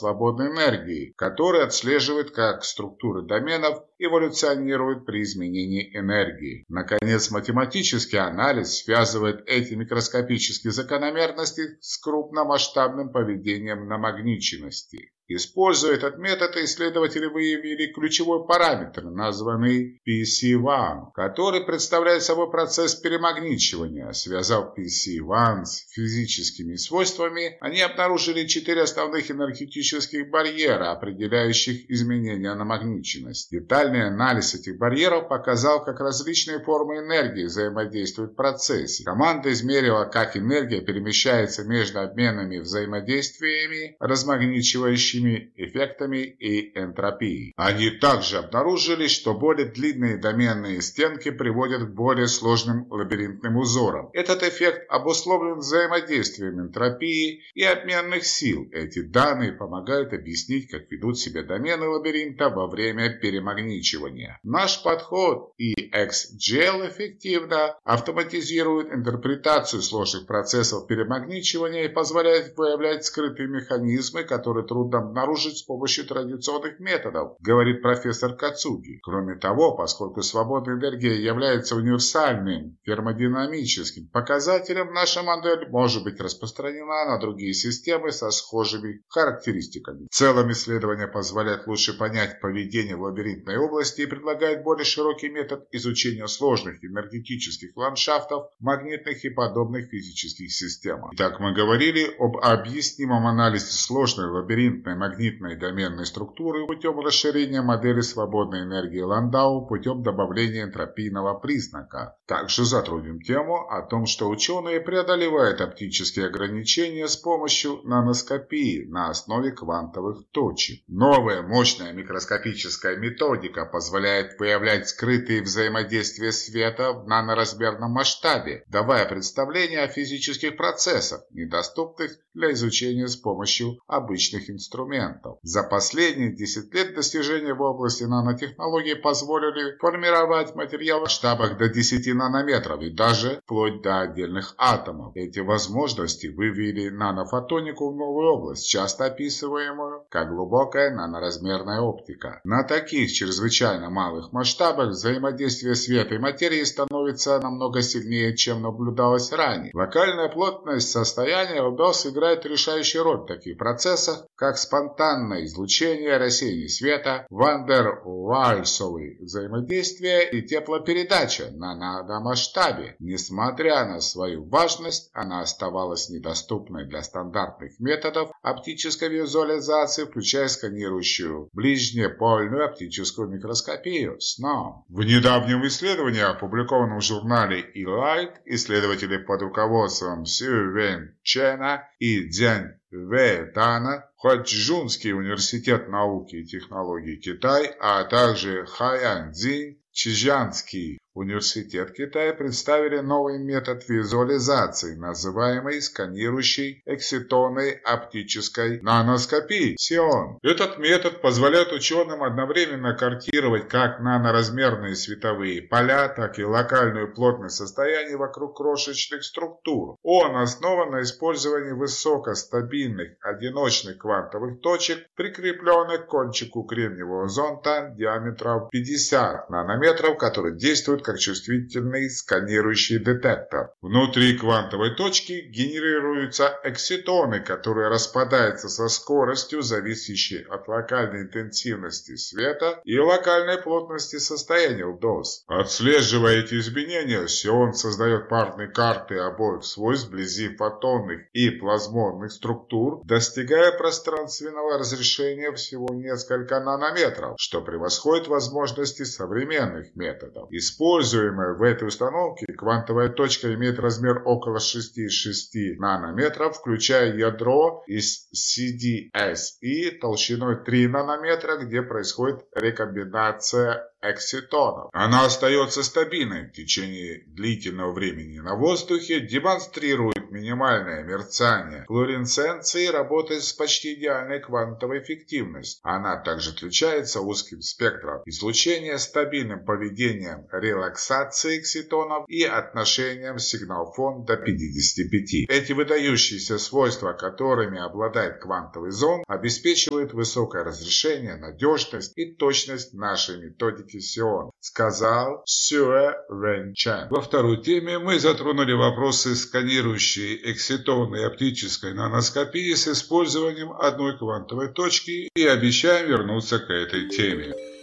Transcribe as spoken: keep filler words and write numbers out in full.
свободной энергии, который отслеживает, как структуры доменов эволюционируют при изменении энергии. Наконец, математический анализ связывает эти микроскопические закономерности с крупномасштабным поведением намагниченности. Используя этот метод, исследователи выявили ключевой параметр, названный пи си один, который представляет собой процесс перемагничивания. Связав пи си один с физическими свойствами, они обнаружили четыре основных энергетических барьера, определяющих изменения намагниченности. Детальный анализ этих барьеров показал, как различные формы энергии взаимодействуют в процессе. Команда измерила, как энергия перемещается между обменными взаимодействиями, размагничивающими эффектами и энтропией. Они также обнаружили, что более длинные доменные стенки приводят к более сложным лабиринтным узорам. Этот эффект обусловлен взаимодействием энтропии и обменных сил. Эти данные помогают объяснить, как ведут себя домены лабиринта во время перемагничивания. Наш подход и икс джи эл эффективно автоматизирует интерпретацию сложных процессов перемагничивания и позволяет выявлять скрытые механизмы, которые трудно обнаружить с помощью традиционных методов, говорит профессор Кацуги. Кроме того, поскольку свободная энергия является универсальным термодинамическим показателем, наша модель может быть распространена на другие системы со схожими характеристиками. В целом, исследование позволяет лучше понять поведение в лабиринтной области и предлагает более широкий метод изучения сложных энергетических ландшафтов, магнитных и подобных физических систем. Итак, мы говорили об объяснимом анализе сложной лабиринтной магнитной доменной структуры путем расширения модели свободной энергии Ландау путем добавления энтропийного признака. Также затронем тему о том, что ученые преодолевают оптические ограничения с помощью наноскопии на основе квантовых точек. Новая мощная микроскопическая методика позволяет выявлять скрытые взаимодействия света в наноразмерном масштабе, давая представление о физических процессах, недоступных для изучения с помощью обычных инструментов. За последние десять лет достижения в области нанотехнологий позволили формировать материал в масштабах до десяти нанометров и даже вплоть до отдельных атомов. Эти возможности вывели нанофотонику в новую область, часто описываемую как глубокая наноразмерная оптика. На таких чрезвычайно малых масштабах взаимодействие света и материи становится намного сильнее, чем наблюдалось ранее. Локальная плотность состояния ЛДОС играет решающую роль в таких процессах, как спонтанное излучение, рассеяние света, вандер-вальсовые взаимодействия и теплопередача на наномасштабе. Несмотря на свою важность, она оставалась недоступной для стандартных методов оптической визуализации, включая сканирующую ближнепольную оптическую микроскопию СНОМ. В недавнем исследовании, опубликованном в журнале eLight, исследователи под руководством Сю Вэн Чена и Дзянь Вэ Тана, Хуачжунский университет науки и технологий Китай, а также Хайян Цзинь, Чжанский университет Китая представили новый метод визуализации, называемый сканирующей экситонной оптической наноскопией СИОН. Этот метод позволяет ученым одновременно картировать как наноразмерные световые поля, так и локальную плотность состояний вокруг крошечных структур. Он основан на использовании высокостабильных одиночных квантовых точек, прикрепленных к кончику кремниевого зонта диаметром пятьдесят нанометров, который действует как чувствительный сканирующий детектор. Внутри квантовой точки генерируются экситоны, которые распадаются со скоростью, зависящей от локальной интенсивности света и локальной плотности состояния ЛДОС. Отслеживая эти изменения, СИОН создает парные карты обоих свойств вблизи фотонных и плазмонных структур, достигая пространственного разрешения всего несколько нанометров, что превосходит возможности современных методов. Используемая в этой установке квантовая точка имеет размер около шести целых шесть десятых нанометров, включая ядро из си ди эс и толщиной три нанометра, где происходит рекомбинация экситонов. Она остается стабильной в течение длительного времени на воздухе, демонстрирует минимальное мерцание флуоресценции и работает с почти идеальной квантовой эффективностью. Она также отличается узким спектром излучения, стабильным поведением релаксации экситонов и отношением сигнал-фон до пятидесяти пяти. Эти выдающиеся свойства, которыми обладает квантовый зонд, обеспечивают высокое разрешение, надежность и точность нашей методики Сион, сказал Сюэ Рен Чен. Во второй теме мы затронули вопросы сканирующей экситонной оптической наноскопии с использованием одной квантовой точки и обещаем вернуться к этой теме.